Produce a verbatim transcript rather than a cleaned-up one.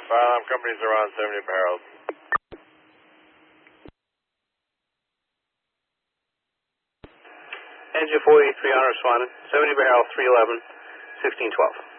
Fire alarm companies are on seventy barrels. Engine four eighty-three, Honor responded. seventy barrel, three eleven, sixteen twelve.